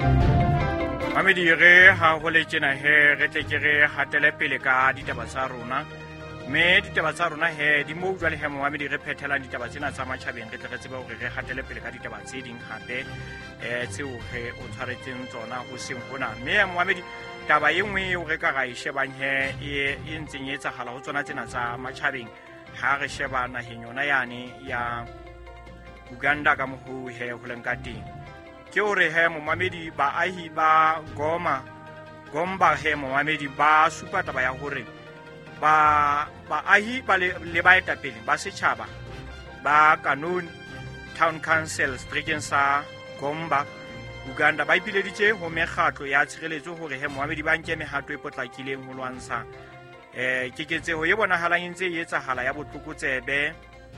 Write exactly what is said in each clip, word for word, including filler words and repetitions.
Mamedi re ha ho le tjena he re tle ke re hatele pele ka ditaba tsa rona me ditaba tsa rona he di mo jwale he Mamedi re phethelang ditaba tsena tsa matjhabeng re tle re tsebe hore re hatele pele ka ditaba tse ding hape eh tseo re o tshwaretseng tsona ho seng hona me Mamedi taba e nngwe o re ka ga ishebang he e ntseng e etsahala ho tsona tsena tsa matjhabeng ha re sheba naheng yona yane ya Uganda ka mohu he ho lenka teng ke hore he Mamedi baahi ba Goma Gomba he Mamedi ba supa taba ya hore ba baahi ba le baetapele ba setjhaba ba Kanoni Town Council Stricken sa Gomba Uganda ba ipileditse ho mekgatlo ya tshireletso hore he Mamedi ba nke mehato e potlakileng ho lwantsha eh keketseho e bonahalang ntse e etsahala ya botlokotsebe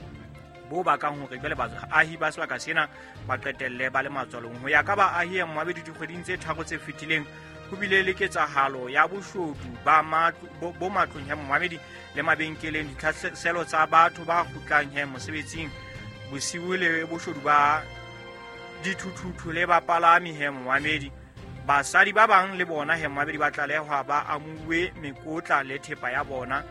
bo ba kang hore jwale baahi ba sebaka sena ba qetelle ba le matswalong ho ya ka baahi ya Mamedi dikgweding tse tharo tse fetileng ho bile le ketsahalo ya boshodu ba bo matlong ya Mamedi le mabenkeleng ditlhaselo tsa batho ba kgutlang he mosebetsing bosiu le boshodu ba dithuthutu le bapalami he Mamedi basadi ba bang le bona he Mamedi ba tlalehwa ba amuwe mekotla le thepa ya bona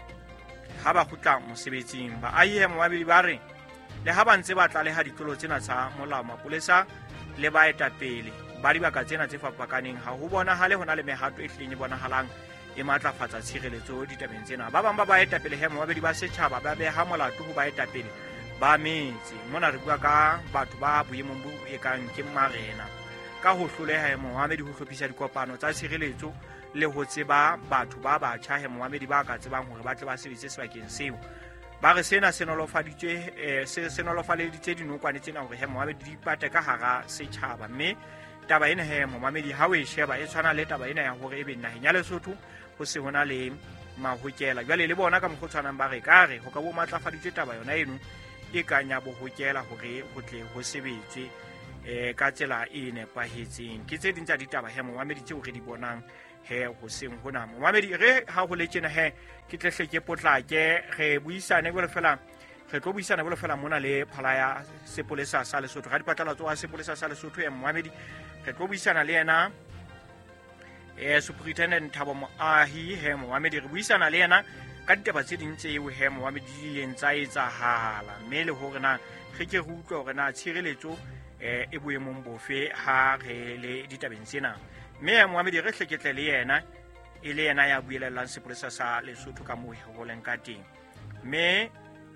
ha ba kgutla mosebetsing baahi he Mamedi ba re le ha ba ntse ba tlaleha ditlolo tsena tsa molao mapolesa le baetapele ba dibaka tsena tse fapakaneng ha ho bonahale hona le mehato e hleng e bonahalang e matlafatsa tshireletso ditabeng tsena ba bang ba baetapele he Mamedi ba setjhaba ba beha molato ho baetapele ba metse mona re bua ka batho ba boemong bo ekang ke marena ka ho hloleha he Mamedi ho hlophisa dikopano tsa tshireletso le ho tseba batho ba batjha he Mamedi ba ka tsebang hore ba tle ba sebetse sebakeng seo ba re sena se nolofaditswe eh, se se nolofaleditse dinokwane tsena hore he Mamedi di ipate ka hara setjhaba mme taba ena he Mamedi ha o e sheba e tshwana le taba ena ya hore ebe naheng ya Lesotho ho se hona le mahokela jwale le bona ka mokgotsanang ba re kare ho ka bo matlafaditswe taba yona eno e kanya bo hokela hore ho tle ho sebetswe eh ka tsela e nepahetseng ke tse ding tsa ditaba he Mamedi tseo re di bonang he ho seng hona Mamedi re ha ho le tjena he ke tlehle ke potlake re buisane go le fela re tlo buisana go le fela mona le phala ya sepolesa sa Lesotho ga dipatlalatso wa sepolesa sa Lesotho ya Mamedi re tlo buisana le yena eh Superintendent Thabo Moahi he Mamedi re buisana le yena ka ditaba tse ding tseo he Mamedi di entsa etsahala mme le hore na re ke re utlwa hore na tshireletso eh e boemong bofe ha re le ditabeng tsena mme Mamedi re hleketle le yena e le yena ya buelelang sepolesa sa Lesotho ka moo ho leng ka teng mme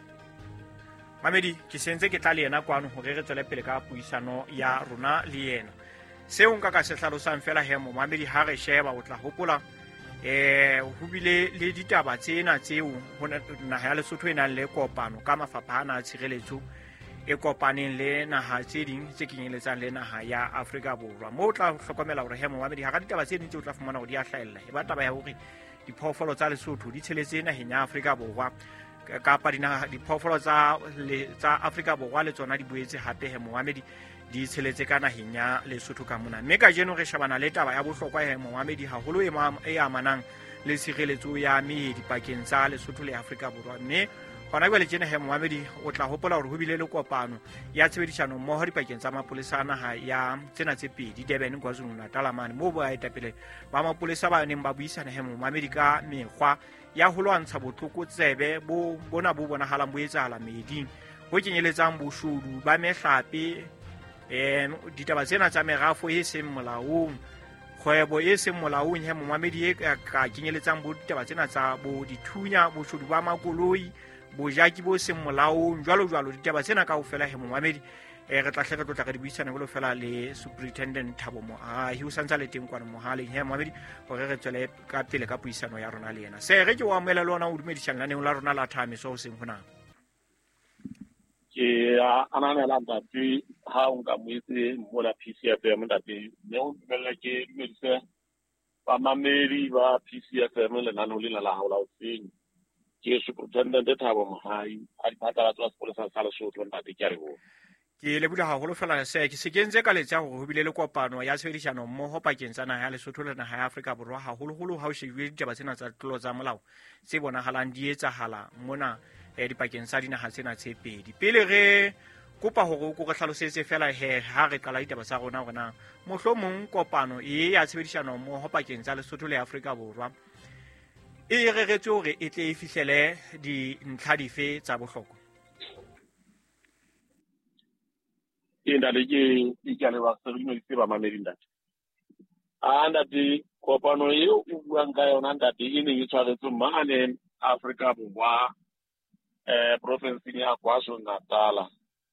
Mamedi ke sentse ke tla le yena kwano hore re tswele pele ka puisano ya rona le yena seo nka ka se hlalosang fela he Mamedi ha re sheba o tla hopola eh ho bile le ditaba tsena tseo ho naha ya Lesotho e nang le kopano ka mafapha ana a tshireletso e kopaneng le naha tse ding tse kenyeletsang le naha ya Afrika Borwa mo tla hlokomela hore he Mamedi ha ka ditaba tse ding tse o tla fumana hore di a hlahella e ba taba ya hore diphoofolo tsa Lesotho di tsheletse naheng ya Afrika Borwa kapa dinaha diphoofolo tsa tsa Afrika Borwa le tsona di boetse hape he Mamedi di tsheletse ka naheng ya Lesotho ka mona mme ka jeno re shebana le taba ya bohlokwa he Mamedi haholo e amanang le tshireletso ya meedi pakeng tsa Lesotho le Afrika Borwa mme hona jwale tjena he Mamedi o tla hopola hore ho bile le kopano ya tshebedisano mmoho dipakeng tsa mapolesa naha ya tsena tse pedi Durban KwaZulu Natal mane moo ba etapele ba mapolesa ba neng ba buisana he Mamedi ka mekgwa ya ho lwantsha botlokotsebe bo bona bo bonahalang bo etsahala meding ho kenyeletsang boshodu ba mehlape eh ditaba tsena tsa merafo e seng molaong kgwebo e seng molaong he Mamedi e ka kenyeletsang bo ditaba tsena tsa bo dithunya boshodu ba makoloi bojaki bo seng molaong jwalo jwalo ditaba tsena kaofela he Mamedi e re tla hleka tlo tla ka di buisana go fela le Superintendent Thabo Moahi o santsa le teng kwana mohaleng he Mamedi hore re tswele ka pele ka puisano ya rona le yena se re ke wa mela lona o dumedisana la neng la rona la thame so seng hona ke anana la dati ha unga mwitse mola P C F M dati ne o dumela ke dumedise ba mamedi ba P C F M le nano le la haola o seng ke Superintendent Thabo Moahi a diphatlalatso tsa sepolesa sa Lesotho ntate ke a re ho ke le bula haholo fela se ke se kentse ka letsa go bile le kopano ya tshebedisano mmoho pakeng tsa naha ya Lesotho le naha ya Afrika Borwa haholo holo ha o shebile ditaba tsena tsa tlolo tsa molao tse bonahalang di etsahala mona e dipakeng tsa dinaha tsena tse pedi pele re kopa hore ko re hlalosetse fela he ha re qala ditaba tsa rona rona mohlomong kopano e ya tshebedisano mmoho pakeng tsa Lesotho le Afrika Borwa e reretswe hore e tle e fihlele dintlha dife tsa bohlokwa. ke ndale ke ikale ba serino di ba mamedi ndate a ndate kopano eo o buang ka yona ndate e ne e tshwaretse mane Afrika Borwa eh province ya KwaZulu-Natal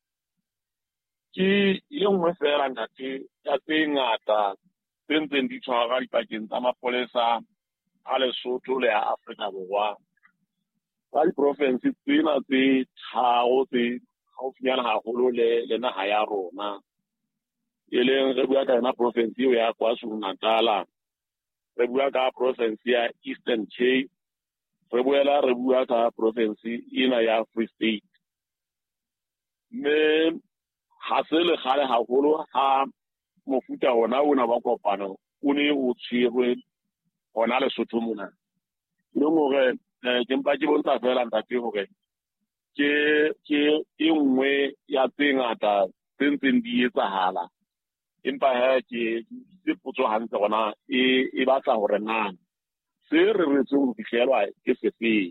ke e nngwe fela ndate ya tse ngata tse ntseng di tshwara dipakeng tsa mapolesa a Lesotho le ya Afrika Borwa ka di-province tsena tse tharo tse haufinyana haholo le le naha ya rona e leng re bua ka yona province eo ya KwaZulu-Natal, re bua ka province ya Eastern Cape, re boela re bua ka province ena ya Free State. Me ha se le gale haholo ha mofuta ona ona wa kopano o ne o tshirwe hona Lesotho mona ke gore ke mpa ke bontsha fela ntate hore ke ke e nngwe ya tse ngata tse ntseng di etsahala empa ha ke se potso hantle gona e e batla hore na se re re tse go fitlhelwa ke sefe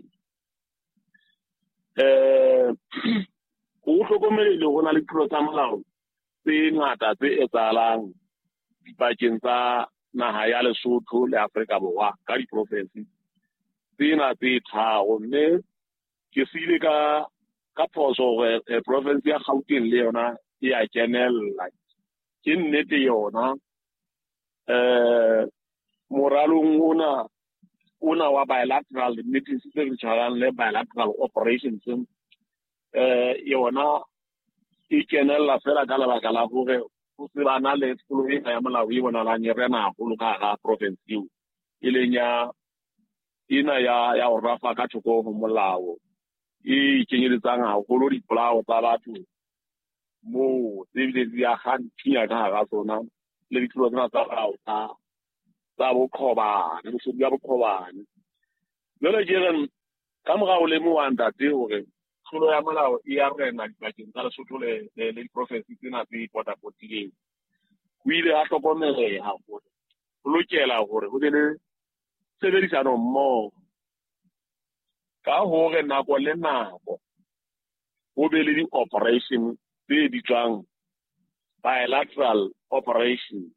eh go hlokomele le gona le tlo tsa molao tse ngata tse etsahalang dipakeng tsa naha ya Lesotho le Afrika Borwa ka di-province tsena tse tharo mme ke sile ka ka phoso gore province ya Gauteng le yona e a kenella ke nnete yona eh moralong ona ona wa bilateral meetings tse re tshwarang le bilateral operations eh yona e kenella fela ka lebaka la gore go se bana le tsholo ya molao e bona la nyerena go ka ga province eo e lenya ina ya ya o rafa ka thoko go molao e kenyeletsang haholo dipolao tsa batho mo tsebile ya gantia ka ga tsona le ditlo tsena tsa bao tsa tsa bokhoba le go ya bokhoba le le jeren ka mogao le mo wanda te hore tsholo ya molao e ya rena dipakeng tsa Lesotho le le province tsena tse potapotileng go ile a hlokomeleha haholo go lokela hore go be le sebedisano mmoho ka hore nako le nako go be le di-operation tse bitswang bilateral operations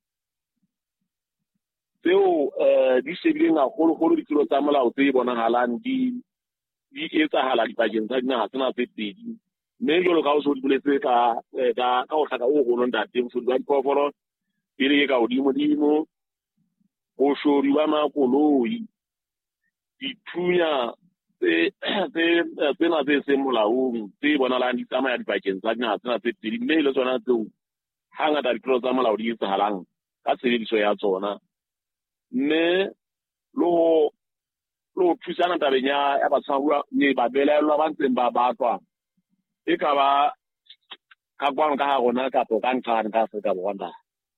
tseo di shebileng haholo-holo ditiro tsa molao tse bonagalang di di etsahala dipakeng tsa dinaga tsena tse pedi mme jalo ka o se o di boletse ka ka go tlhaka o golo ntate mosodi wa diphoofolo e le ka godimo-dimo go shoriwa makoloi dithunya tsena tse seng molaong tse bonalang di tsamaya dipakeng tsa dinaga tsena tse pedi mme le tsona tseo hangata ditiro tsa molao di etsahalang ka tshebediso ya tsona mme lo lo thusana tabeng ya batshwarwa ne ba belelwa ba ntseng ba batlwa e ka ba ka kwano ka gona ka po ka ntlhane ka Afrika Borwa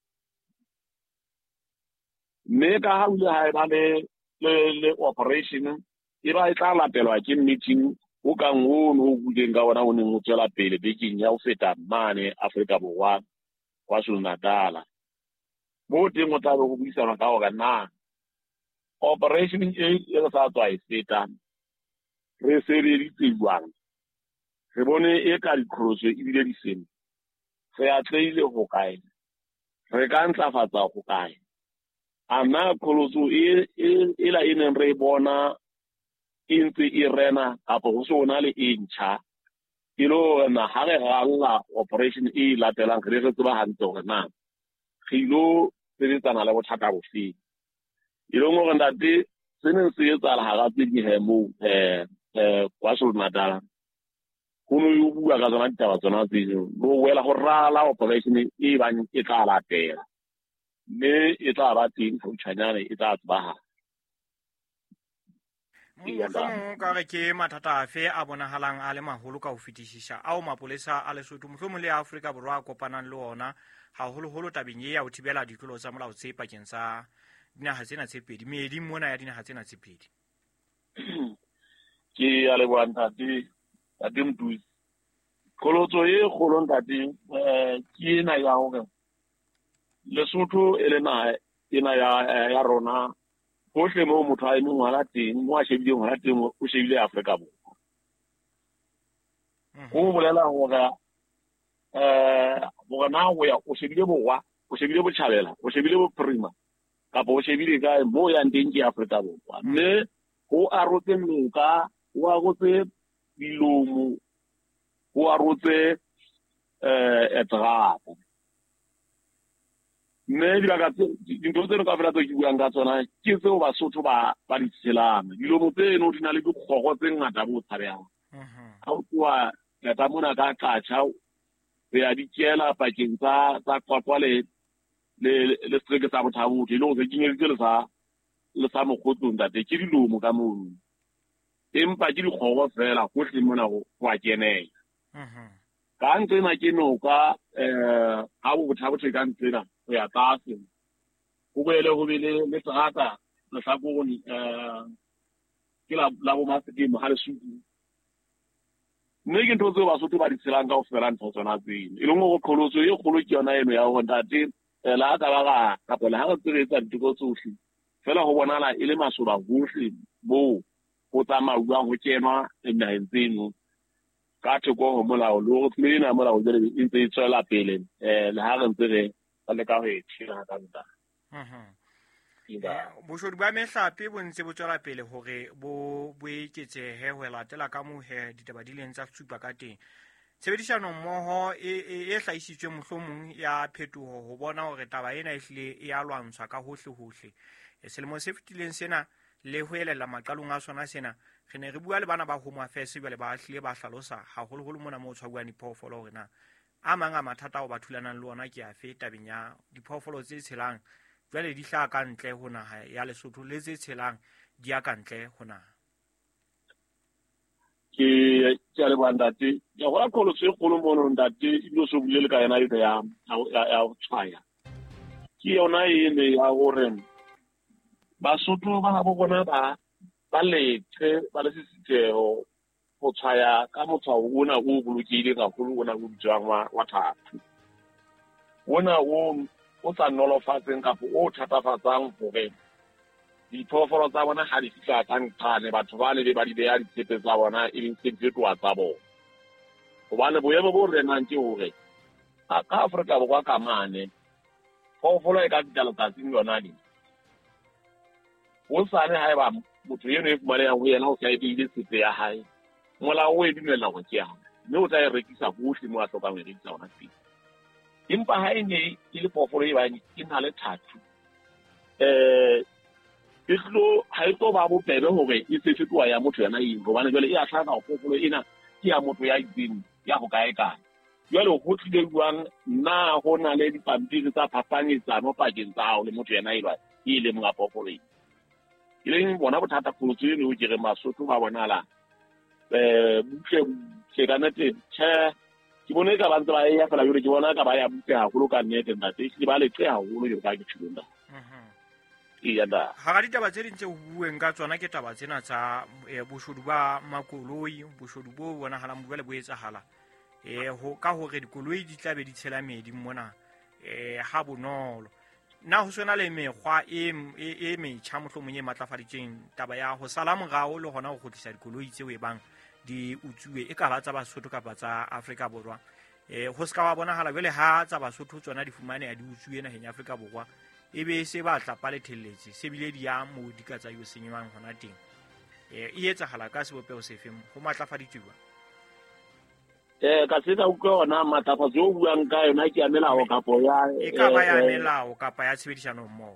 mme ka ha ile ha ba le le operation e ba e tla latelwa ke meeting o ka ngono o budeng ka ona o ne mo tsela pele bekeng ya o feta mane Afrika Borwa KwaZulu-Natal mo teng o tla go buisana ka gore na operation e e sa tswa e feta re sebeditse jwang re bone e ka dikhroso e bile di seng re a tleile go kae re ka ntlafatsa go kae ana kholoso e e la ene re bona intse e rena kapo go sona le e ntšha ke lo na ha re galla operation e latelang re re tseba hantle gore na khilo sebetsana le bothata bofe e lo ngo ndate sene se etsala ha ga tse he mo eh eh KwaZulu-Natal go no yo bua ka tsona ditaba tsona tse no wela go rala operation e ba e tla latela mme e tla ba teng go tshanyana e tla tsabaga mohlomong ka re ke mathata afe a bonahalang a le maholo ka ho fetisisa ao mapolesa a Lesotho mohlomong le Afrika Borwa a kopanang le ona haholoholo tabeng e ya ho thibela ditlolo tsa molao tse pakeng tsa dinaga tsena tse pedi medi mona ya dinaga tsena tse pedi ke a le bontate a dimtusi Kolotso e kgolo ntate eh ke ena ya hore Lesotho e le na ena ya ya rona hohle mo motho a eno ngwana teng mo a shebile ngwana teng o shebile Afrika Borwa. Go bolela hore eh bona ho ya o shebile borwa o shebile botjhabela o shebile boprima kapa o shebile ka mo ya teng ke Afrika Borwa. Mme ho a rotse mmuka ho a rotse dilomo ho a rotse eh etrapa. Mme dibaka tse dintho tseno ka fela tse ke buang ka tsona ke tseo Basotho ba ba di tshelana dilomo tseno di na le dikgogo tse ngata bo tshabehang ha o tloha ka mona ka qatsha re a di tshela pakeng tsa tsa kwakwa le le le streke sa bothabotho ile go se kenyeditse le sa le sa mogotlong ntate ke dilomo ka mono empa ke dikgogo fela go hle mona go wa kenela ka ntse na ke noka eh ha bo bothabotho ka ntsena go ya tlase go boele go bele le tsaka le hlakone eh ke la la bo masetimo ha le suku mme ke ntho tseo Basotho ba di tshelang ka go fela ntho tsona tseno e leng go kholotso e kgolo ke yona eno ya go ntate la ka ba ga ka pele ha re tseretsa ditiko tsohle fela go bonala e le masoba gohle bo go tsamauwa go kenwa dinaheng tseno ka thoko go molao le go tsena molao jere e ntse e tswela pele eh le ha re ntse re le ka ho e tshira ka nta boshodu ba mehlape bo ntse bo tswela pele hore bo boeketsehe ho latela ka mohe ditaba di leng tsa supa ka teng tshebedisano mmoho e e hlahisitswe mohlomong ya phetoho ho bona hore taba ena e hlile e a lwantsha ka hohle hohle selemo se fetileng sena le ho elela maqalong a sona sena re ne re bua le bana ba Home Affairs ba le ba hlile ba hlalosa haholoholo mona mo tshwabuang diphoofolo hore na a mang a mathata o ba thulanang le ona ke afe tabeng ya diphoofolo tse tshelang jwale di hla ka ntle ho naha ya Lesotho le tse tshelang di ya ka ntle ho naha ke ke le bandate ya go akolo se kgolo mono ndate ilo so bulele ka yena ide ya ya tshwaya ke yona ene ya gore Basotho ba bo bona ba ba letse ba le sitseo go tshwaya ka motshwao ona o bolokile ka go ona go bitswang wa wa thato ona o o tsa nolofatseng ka o thatafatsang gore diphoofolo tsa bona ha di fitla ka ntlhane batho ba le ba di beya ditshepe tsa bona e leng se fetwa tsa bona gobane boemo bo renang ke hore ka Afrika Borwa ka mane phoofolo e ka ditalo tsa tseng yona di o sane ha eba motho yeno e fumaneha ho yena o sa ebile tsepe ya hae molao o e dumella go ke yana mme o tla e rekisa gohle mo a hlokang e rekisa ona teng empa ha e ne e le phoofolo e bang e na le thato eh e tlo ha e tlo ba bobebe hore e se fetwa ya motho yana eng gobane jwale e a tlhaka go phoofolo ena ke ya motho ya itseng ya go kae kae jwale go tlile buang nna go na le dipampiri tsa phapanyetsano pakeng tsa hao le motho yana e ba e le mga phoofolo e leng bona bothata khotso e no ke re Basotho ba bonala eh butle ke kana te tse ke bone ka bantse ba ya fela yore ke bona ka ba ya butle haholo ka nnete nna te ke ba le tse haholo yo ka ke tshilonda e ya da ha ga ditaba tse dintse ho bueng ka tsona ke taba tsena tsa boshodu ba makoloi boshodu bo bona hala mbele bo etsahala eh ho ka hore dikoloi di tlabe di tshela medi mona eh ha bonolo na ho sona le mekgwa e e metjha mohlomong e matlafaditseng taba ya ho sala morao le hona go kgotlisa dikoloi tseo e bang di utsuwe e ka ba tsa Basotho kapa tsa Afrika Borwa eh ho ska wa bonahala jwale ha tsa Basotho tsona di fumane ya di utsuwe naheng ya Afrika Borwa e be se ba tla pa le thelletse se bile di ya mo di ka tsa yo senyang hona teng eh e etsahala ka sebopeo se feng ho matlafaditswe eh ka se tsa utlwa ona matlafatso o buang ka yona ke ya melao kapo ya e ka ba ya melao kapa ya tshebedisano mmoho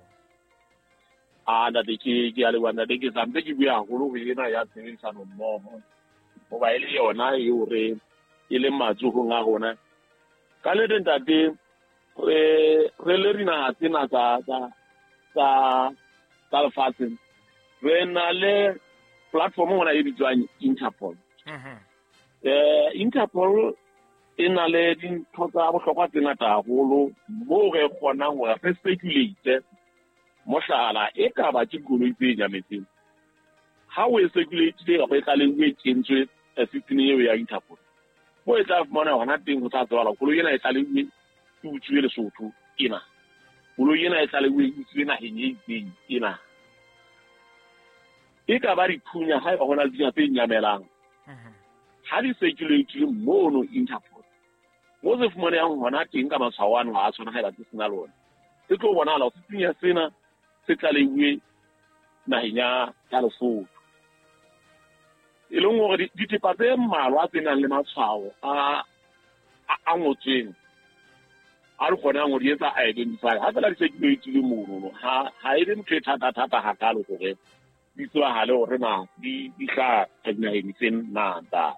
a da ke ke ya le wana de ke zambe ke bua holo go ena ya tshebedisano mmoho go ba ile yona e hore e le matsogo nga gona ka le ntate eh re le rina tsena tsa tsa tsa tsa lefatsheng re na le platform ngwana e bitswang Interpol mhm eh Interpol e na le dintho tsa bohlokwa tse ngata haholo mo re kgonang hore re speculate mohlala e ka ba ke koloi tse nyametseng ha o e speculate ga ba ka le e kentswe system eo ya Interpol mo e tla fumana hona teng go tsa tswala koloi ena e tla le e utswile Lesotho ena koloi ena e tla le e utswile naheng e itseng ena e ka ba di phunya ha e ba hona le tse nyamelang ha di circulate mono Interpol mo se fumane yang hona teng ka matshwano a tsona ha e ba se sena lona se tlo bona la se punya sena se tla le uwe naheng ya Lesotho e leng gore ditepa tse mmalwa tse nang le matshwao a a ngotsweng a re kgona go di etsa identify ha fela di circulate le mono ha ha e le ntho e thata thata ha kalo gore di tswa hale hore na di di tla dinaheng tse nata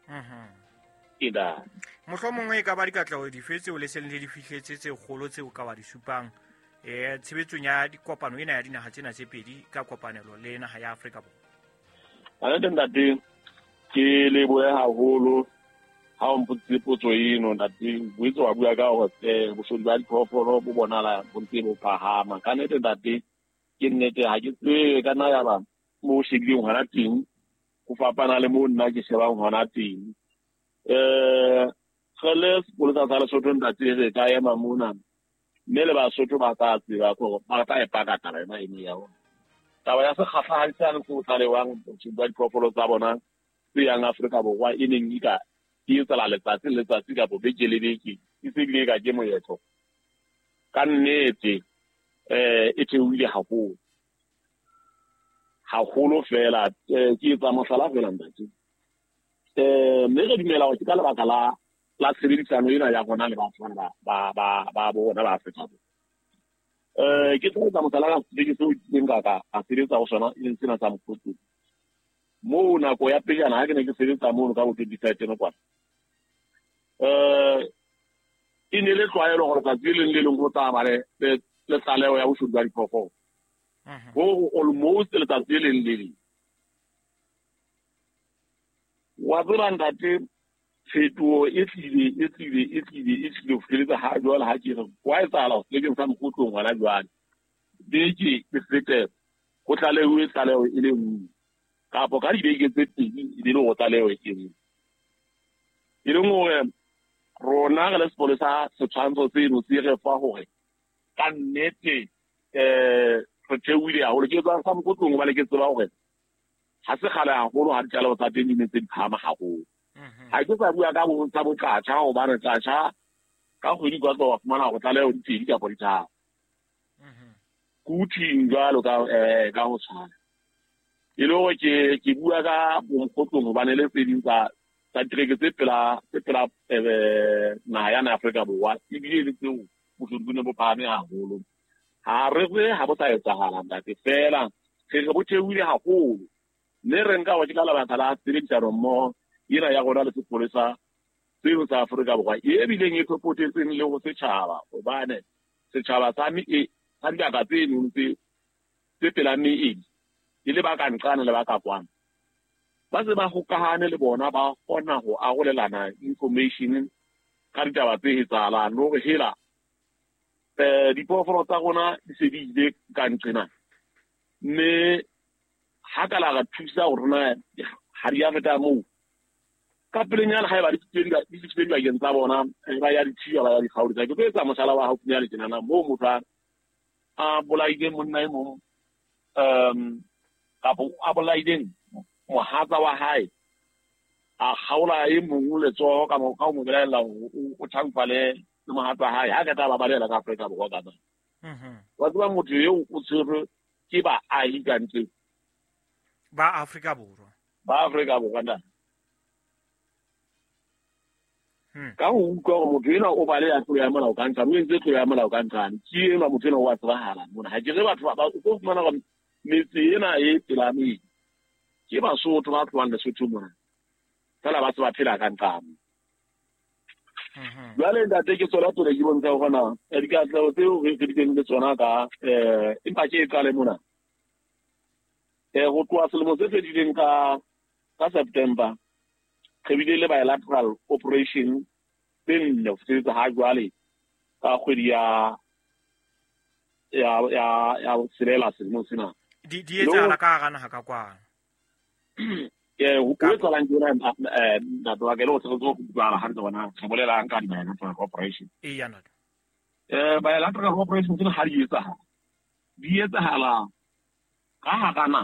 ida mohlomongwe ka ba di katlaho di fetse o leseng le di fihletse tse kgolo tse o ka ba di supang eh tshebetsong ya dikopano ena ya dinaga tsena tse pedi ka kopanelo le naga ya Afrika Borwa ana ntate ke le boe haholo ha o mpotse potso eno ntate buitse wa bua ka ho tse bosodi ba diphoofolo bo bonala bo ntse bo phahama ka nete ntate ke nnete ha ke tse kana ya ba mo shegileng hona teng go fapana le mo nna ke shebang hona teng eh kgeles bolotsa tsa Lesotho ntate re ka ema mona mme le Basotho ba tsa tseba go ba tla e paka taba ena eno ya ona taba ya se kgahla ha tsana go tlalewang bosodi ba diphoofolo tsa bona tse yang Afrika Borwa e neng ika ke tsala letsatsi letsatsi ka bo beke le beke e se bile ka ke moetlo ka nnete eh e theoile haholo haholo fela ke etsa mohlala fela ntate eh mme re dumela go ke ka lebaka la la tshebedisano ena ya gona le batho ba ba ba ba bona ba Afrika Borwa eh ke tlo tsa mohlala ka se ke se utleng ka ka a sebetsa go sona e ntsena tsa mokgotsi mo nako ya pejana ha ke ne ke sebetsa mo ka bo twenty-five no kwa eh ine le tlwaelo gore ka tsile le leng go tsamaya le le tsaleo ya bosodi ba diphoofolo go almost le tsile le le wa tsela ntate fetwa e tlile e tlile e tlile e tlile go feletsa ha jwale ha ke re wa e tsala le ke sa mokotlong wala jwale beke ke fete go tlaleo e tlaleo e le nngwe kapo ka dibeke tse pedi e le go tlaleo e nngwe e le ngwe rona ga le sepolesa setshwantsho tseno se re fa gore ka nnete eh re theoile haholo ke tsa sa mokotlong ba le ke tseba gore ha se gale haholo ha ditjalo tsa teng di ne tse di phama haholo ha ke sa bua ka bo tsa botlatša go ba re tlatša ka kgwedi kwa tlo wa fumana go tlaleo di tedi ka boditšhaba kuting jalo ka eh ka go tshwana e le gore ke ke bua ka bomokotlong gobane le tse ding tsa tsa direke tse pela tse pela eh naha ya Afrika Borwa e bile le tseo bosodi bo phame haholo ha re re ha bo sa etsagala ntate fela ke re bo theoile haholo mme re nka wa ke ka lebaka la tshebedisano mmogo ena ya gona le sepolesa seo sa Afrika Borwa e bileng e phopotetseng le go setšhaba gobane setšhaba sa me e sa dikaka tse neng tse tse pela meedi e le ba ka nqana le ba ka kwana ba se ba gokagane le bona ba kgona go agolelana information ka ditaba tse etsahalang le gore hela um diphoofolo tsa rona di se di ile ka nqena mme ha ka la ga thusa gore rona ha di a feta moo ka pelenyana ha e ba di fitlhile bakeng tsa bona ba ya dithiya ba ya dikgaolotsa ke tlo etsa mohlala wa gaufinyana tjenana moo motho a bolaile monna e mong um kapo a bolaileng mohatsa wa hae a kgaola e mongwe letsogo ka mo belaela o thankfale le mohatsa hae ha ka ta ba balela ka Afrika Borwa ka tsona wa tseba motho eo o tshwere ke ba ahi ka ntle ba Afrika Borwa ba Afrika Borwa nda ka go utlwa gore motho ena o bale ya tlo ya molao ka ntlha mo ntse tlo ya molao ka ntlha ke ena motho ena o a tsebahala mona ha ke re batho ba o fumana gore metse ena e pelameng ke Basotho ba tloang Lesotho mona fela ba se ba phela ka ntlamo jwale ntate ke tsona tole ke bontsha gona dikatlego tseo re di teng le tsona ka um empa ke e qale mona um go tloa selemo se fedileng ka ka September re bile le bilateral operation tse nne go sebetsa ha jwale ka kgwedi ya ya ya ya tshelela selemo sena di di etsahala ka gana ha ka kwana ke o etsalang ke na eh na twa ke lo tso go bua ha ntse bona se bolela nka di bilateral cooperation e yana eh bilateral cooperation ke ha di etsa ha di etsa hala ka ha kana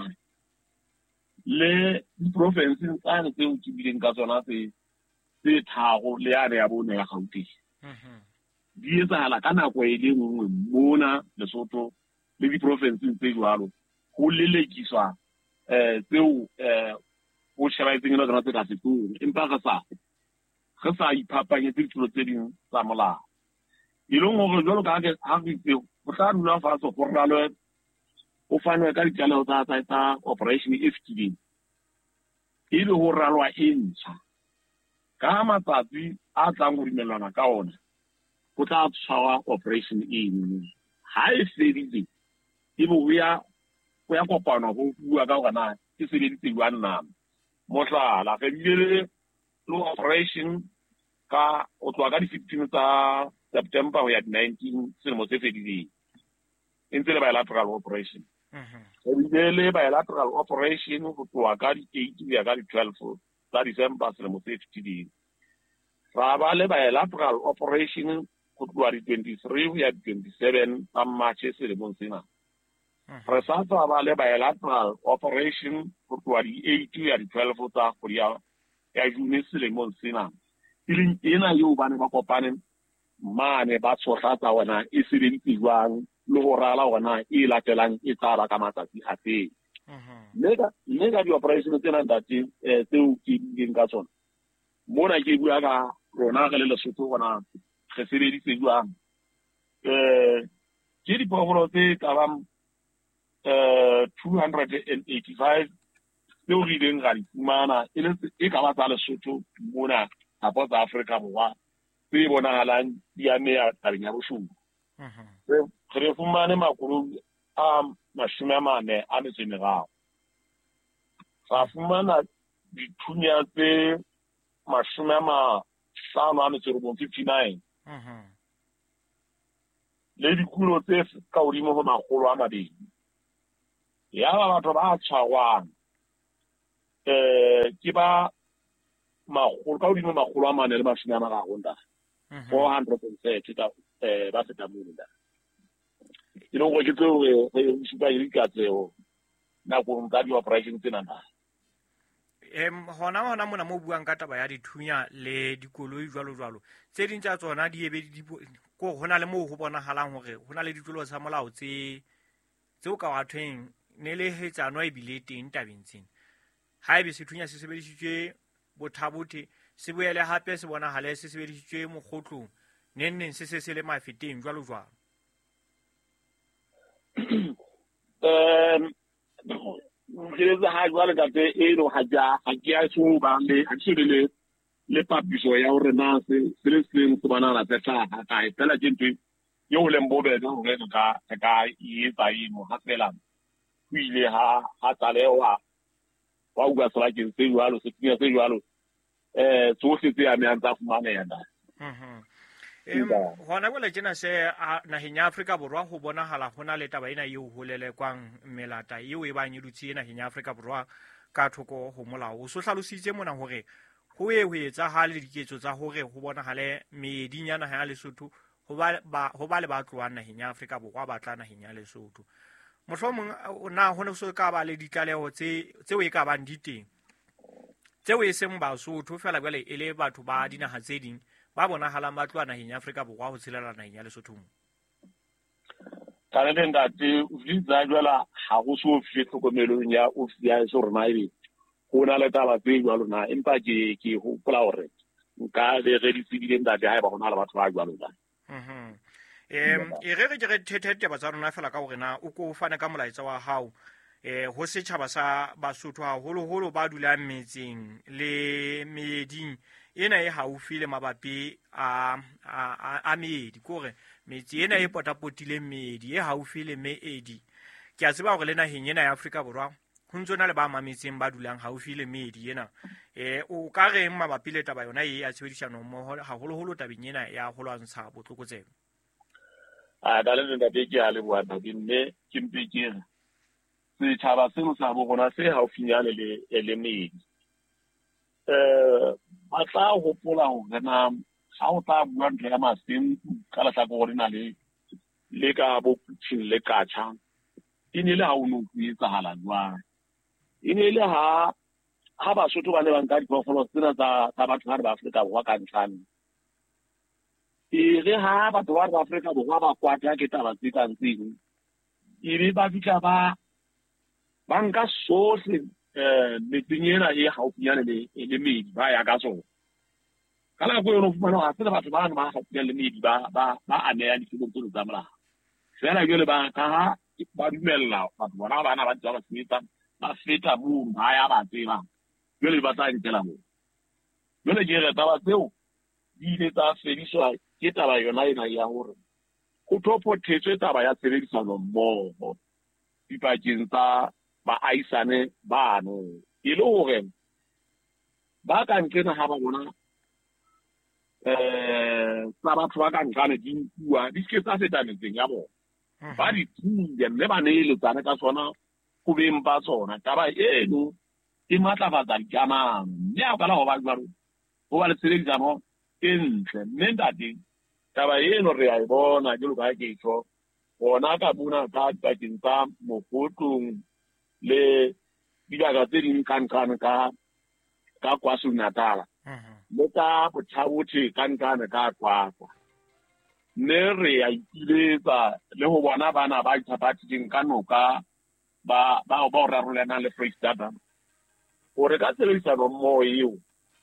le province tsa ne tse o tibileng ka tsona tse tse thago le ya ya bone ya Gauteng mhm di etsa hala kana go e le nngwe mona Lesotho le di province tse jwalo go lelekiswa eh tseo eh o sheba itseng no tsona tse ka setong empa ga sa ga sa iphapanye ditulo tse ding tsa molao ilong go jolo ka ga ha ditse go tla nna fa so go ralo o fanwe ka ditjalo tsa tsa tsa operation F T D e le ho ralwa intsha ka matsatsi a tlang go dimelwana ka ona go tla tshwara operation eno ha e fedile e bo ya go ya kopana go bua ka gona ke se le ditwa nna mohlala ge bile lo operation ka o tswa ka di fifteen tsa September ho ya nineteen se mo se fedile entse le bilateral operation mhm ge bile le bilateral operation go tswa ka di eight ya ka di twelve tsa December se mo se fedile ra ba le bilateral operation go tswa di twenty-three ya twenty-seven tsa March se le mo sena re sa tsa ba le bilateral operation go tswa di eight ya di twelve tsa go ya ya June se le mo sena ileng ena yo ba ne ba kopane mane ba tshotlatsa wona e se le ditjwang le go rala wona e latelang e tsara ka matsatsi a teng mhm mega mega di operation tsena dati eh tseo ke ding ka tsona mona ke bua ka rona ga le Lesotho gona ge se le ditjwang eh ke di pogolo tse ka ba eh two hundred eighty-five tseo re ding ga di fumana e le e ka ba tsa Lesotho mona a South Africa borwa tse bonahalang di amea tabeng ya boshodu mhm re fumane makolo a mashome a mane a metso e meraro ra fumana dithunya tse mashome a mahlano a metso e robong fifty-nine mhm le dikulo tse ka hodimo ho makgolo a mabedi ya ba batho ba tshwarwang eh ke ba makgolo ka hodimo makgolo a mane le mashome a mararo nda four hundred thirty ka eh ba feta moo nda e lo go ke tseo re supa ile ka tseo na go nka di operation tsena na em hona hona mona mo buang ka taba ya dithunya le dikoloi jwalo jwalo tse ding tsa tsona di ebe di ko hona le mo go bonahalang hore hona le ditolo tsa molao tse tseo ka wathweng ne le hetsano e bile teng tabeng tsena ha ebe sethunya se sebedisitswe bothabothe se boele hape se bonahale se sebedisitswe mokgotlong nenneng se se se le mafeteng jwalo jwalo um ke tsa ha jwale ka tse e no ha ja ha ke a so ba le ha se le le papiso ya hore na se se le seng se bana la tsa ha ka e fela ke ntwe yo le mbobe ka hore ka ka e tsa e mo ha fela o ile ha ha tsalewa wa uga sala ke se jwalo se tsenya se jwalo eh tsohle tse a me antsa fumana ya nda mhm em hona bola tjena se naheng ya Afrika Borwa go bonahala hona le taba ena eo ho lelekwang melata eo e bang e dutse naheng ya Afrika Borwa ka thoko ho molao o so hlalositse mona hore ho e ho etsa ha le diketso tsa hore ho bonahale medinyana ha ya Lesotho ho ba ho ba le ba tloang naheng ya Afrika Borwa ba tla naheng ya Lesotho mohlomong na hona so ka ba le ditlaleho tse tseo e ka bang di teng tseo e seng Basotho fela jwale e le batho ba dinaha tse ding ba bonahalang ba tloa naheng ya Afrika Borwa ho tshelela naheng ya Lesotho kana le ndate o fitsa jwala ha go so fihle tlhokomelong ya ofisi ya so rena ebe go na le taba tse jwalo na empa ke ke ho pola hore nka le re di tsebile ndate ha e ba gona le batho ba jwalo na mhm em e re re ke re thethete ba tsa rona fela ka hore na o ko fane ka molaetsa wa hao eh ho setjhaba sa Basotho haholo holo ba dulang metseng le meding ena e haufi le mabapi a a a meedi kore metsi ena e potapotile meedi e haufi le meedi ke a tseba hore le naheng ena ya Afrika Borwa ho ntsona le ba mametseng ba dulang haufi le meedi ena eh o ka re mabapi le taba yona e a tshebedisano mmoho haholo holo tabeng ena ya ho lwantsha botlokotsebe a ka le ndate ke a le bua ba ke mme ke mpekere se tshaba se mo sa bo gona se haufinyane le le meedi eh ba tla hopola hore na ha o tla bua ntho ya masentu ka lehlakore na le le ka bo Putin le Kacha e ne le ha o no etsahala jwang e ne le ha ha ba sotho ba le ba nka diphoofolo tsena tsa tsa batho ba Afrika Borwa ka ntlhane e re ha batho ba Afrika Borwa ba kwata ke taba tse ka ntseng e be ba fitla ba ba nka sohle eh metinyena e haufinyane le le medi ba ya ka tsona kala go yona fumana ha tsela batho ba na ba haufinyane le medi ba ba ba aneya dikelo tse tsa molao fela jole ba ka ha ba dumella batho bona ba na ba tsaba tsita ba feta mo ba ya ba tseba jole ba tla ntela mo jole ke re taba tseo di ile tsa fediswa ke taba yona ena ya hore go thopothetswe taba ya tshebedisano mmoho dipakeng tsa baahisane bano e le hore ba ka ntlena ha ba bona eh tsa batho ba ka ntlane di bua di ke tsa setanetseng ya bona ba di tsuya le ba ne le tsana ka sona go beng ba tsona taba eno e matlafatsa dikamano mme a kala go ba jwalo go ba le tshebedisano e ntle mme ntate taba eno re a e bona ke lo ka ke tsho bona ka buna ka pakeng tsa mokotlong le dibaka tse ding kankane ka ka KwaZulu-Natal le ka Botshabotse kankane ka Qwaqwa ne re a ipiletsa le ho bona bana ba ithapatseng ka noka ba ba ba rarolana le Freestata hore ka tshebedisano mmoho eo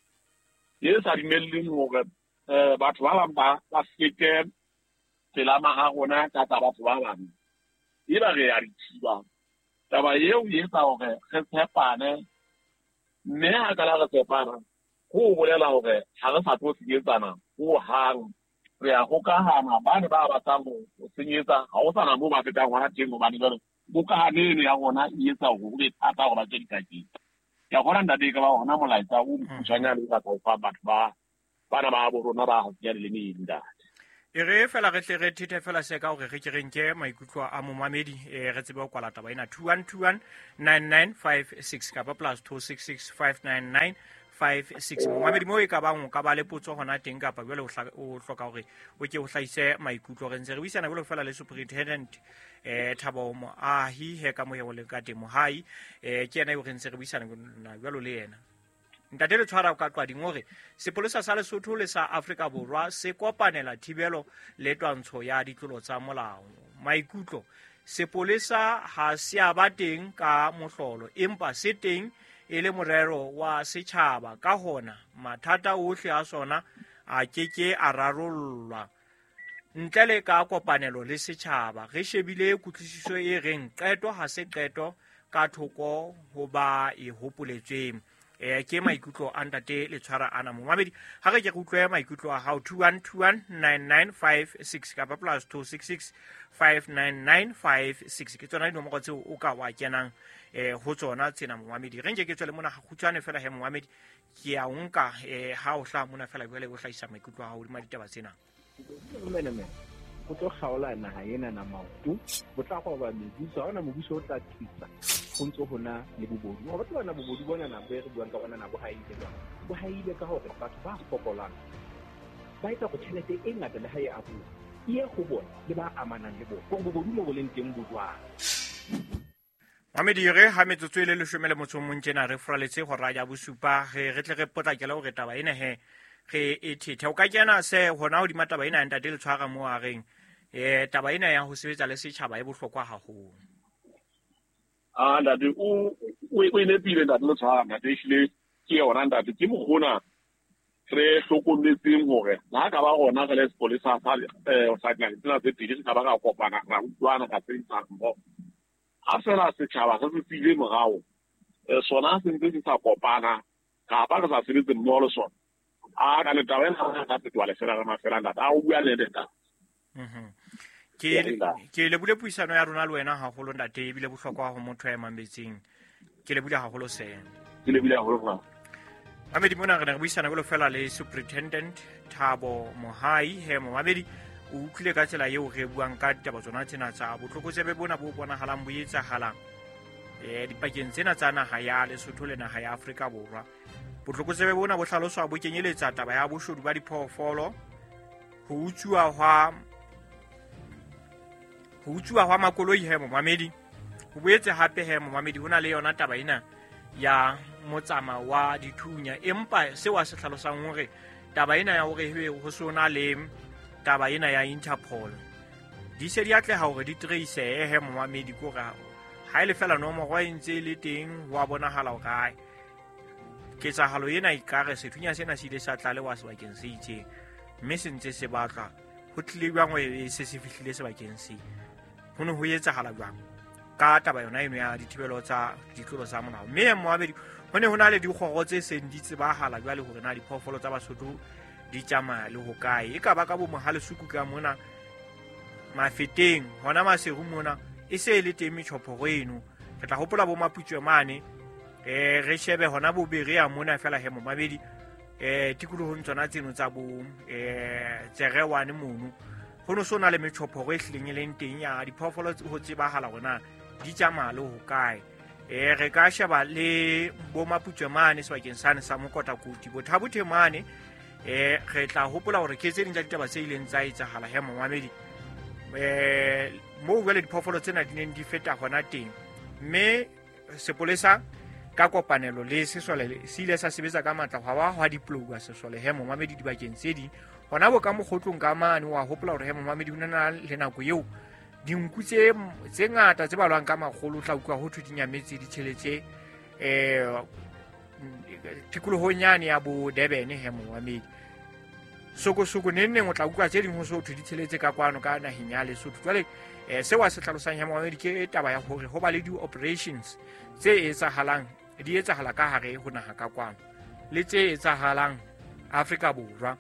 ye sa dimelleng hore batho ba bang ba fete tsela ma rona ka tsa batho ba bang e ba re a di thiba taba eo e etsa hore re tshepane mme ha ka la re tshepana go bolela hore ha re sa tlo senyetsana go hang re a hokahana ba ne ba batlang go senyetsa ha o sana mo ba fetang hona teng go bane jalo bokahaneng ya rona e etsa hore go be thata go ba tse dikakeng ya gona ntate ka ba hona molaetsa o mpushanya le ka go fa batho ba bana ba bo rona ba haufinya le meedi e re fela re tle re thete fela se ka hore re ke renke maikutlo a momamedi e re tsebe go kwala taba ena two one two one nine nine five six ka plus two six six five nine nine five six momamedi mo e ka bang o ka ba le potso gona teng kapa jwale o hloka hore o ke o hlaise maikutlo re ntse re buisana jwale fela le superintendent eh Thabo Moahi he ka mo ye le ka temo hai eh ke ena yo re ntse re buisana jwale le yena ntate le tshwara ka qwa dingore sepolesa sa Lesotho le sa Afrika Borwa se kopanela thibelo le twantsho ya ditlolo tsa molao maikutlo sepolesa ha se aba teng ka mohlolo empa se teng e le morero wa setjhaba ka hona mathata ohle a sona a keke a rarollwa ntle le ka kopanelo le setjhaba re shebile kutlwisiso e reng qeto ha se qeto ka thoko ho ba e hopoletsweng eh ke maikutlo a ntate le tshwara ana momamedi ha re ke go utlwe maikutlo a hao two one two one nine nine five six ka plus two six six five nine nine five six ke tsona dinomoro tse o ka wa kenang eh ho tsona tsena momamedi re nke ke tswele mona ga khutshwane fela he momamedi ke a unka eh ha o hla mona fela jwale o hlaisa maikutlo a hao di maditaba tsena go tlo kgaola naga ena na maoto go tla go ba mebuso ga ona mobuso o tla thusa go ntse go na le bobodu go batla bana bobodu bona na be re buang ka bona na bo haile ba bo haile ka hore batho ba fokolang ba itse go tšhelete e ngata le hae a bo ie go bona le ba amanang le bo go bobodu mo go leng teng bodwa Mamedi re ha metsotso ile le shomele motho mo ntjena re fraletse go ra ja bosupa re re tle re potlakela go taba ena he ge e thithe o ka kena se hona ho di mataba ena ntate le tshwara mo a reng eh taba ena ya ho sebetsa le setjhaba e bohlokwa haholo ah ntate o o ine pile ntate le tshwara ntate ile ke yona ntate ke mo gona re hlokometseng hore la ka ba gona re le sepolesa sa eh o sa tla tsena tse pedi ka ba ka kopana ra utlwana ka tsentsa mbo a fela setjhaba se se tsile morao eh sona se ntse se sa kopana ka ba ka sa sebetse mmoho le sona a ka le taba ena ka se twale fela ma fela ntate a o bua le ntate mhm ke ke le bule puisano ya rona le wena haholo ntate e bile bohlokwa ho motho ya mametseng ke le bule haholo se ke le bule haholo fa Mamedi mona re re buisana go fela le superintendent Thabo Moahi he Mamedi o utlile ka tsela eo re buang ka ditaba tsona tsena tsa botlhokotsebe bona bo bona halang bo etsa halang eh dipakeng tsena tsa naga ya Lesotho le naga ya Afrika Borwa botlokotsebe bona bo hlaloswa bo kenyeletsa taba ya boshodu ba diphoofolo, ho utsuwa hwa ho utsuwa hwa makoloi he momamedi. Ho boetse hape he momamedi hona le yona taba ena ya motsama wa dithunya, empa seo a se hlalosang hore taba ena ya hore ho sona le taba ena ya Interpol di se di atleha hore di trace he momamedi ko ga ha ile fela nomoro e ntse le teng wa bonahala o kae ketsahalo ena ikare sethunya sena se ile sa tla le wa sebakeng se itseng, mme se ntse se batla ho tlile jwang e se se fihlile sebakeng se ho ne ho etsahala jwang ka taba yona eno ya dithibelo tsa ditlolo tsa molao. Mme moabedi ho ne ho na le dikgoro tse seng di tsebahala jwale hore na diphoofolo tsa Basotho di tsamaya le ho kae, e ka ba ka bo mohalesuku ka mona mafeteng hona maseru mona e se le teng metjhophoro eno. Re tla hopola bo Maputswe mane eh re shebe hona bo Berea mona fela he momabedi eh tikulohong tsona tseno tsa bo eh Tserewane mono ho no sona le metjhophoro e hlileng e leng teng ya diphoofolo ho tsebahala hona di tsamaya le ho kae. eh re ka sheba le bo Maputswe mane sebakeng sane sa Mokotakuti bo Thabuthe mane eh re tla hopola hore ke tse ding tsa ditaba tse ileng tsa etsahala he momamedi eh mo jwale diphoofolo tsena di neng di feta hona teng, mme sepolesa ka kopanelo le sesole se ile sa sebetsa ka matla hwa hwa diplouwa sesole he momamedi dibakeng tse ding hona bo ka mokgotlong ka mane wa hopola hore he momamedi ho na le nako eo dinku tse tse ngata tse balwang ka magolo tla utlwa ho thwe di nyametse di tsheletse eh tikulohong yane ya bo Durban he momamedi. Soko soko nenne o tla utlwa tse ding ho so thwe di tsheletse ka kwano ka naheng ya Lesotho. Jwale eh se wa se hlalosang he momamedi ke taba ya hore ho ba le di-operations tse etsahalang di etsahala ka hare ho naha ka kwano le tse etsahalang Afrika Borwa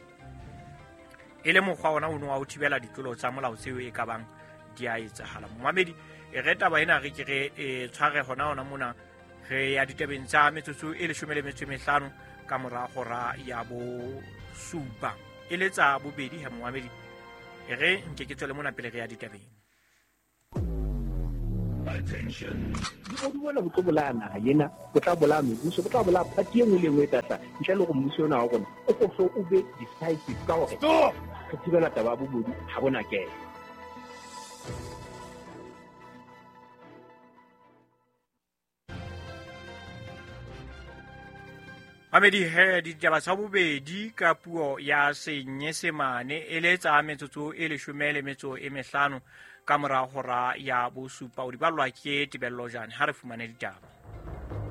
e le mokgwa ona o no wa ho thibela ditlolo tsa molao tseo e ka bang di a etsahala. Momamedi e re taba ena re ke re e tshware hona ona mona re ya ditabeng tsa metsotso e leshome le metso e mehlano ka mora hora ya bo supa e letsa bobedi he momamedi e re nke ke tswele mona pele re ya ditabeng. Attention. Go bona go tlobola naha yena go tla bola mebuso go tla bola party engwe le engwe tata ntle le go mmuso ona wa rona o go so o be decisive ka hore stop go thibela taba bobodu ha bona ke Mamedi he ditaba tsa bobedi ka puo ya Senyesemane e le tsa metsotso e leshome le metso e mehlano ka mora hora ya bo supa o di balwa ke Tebello Jane ha re fumane ditaba.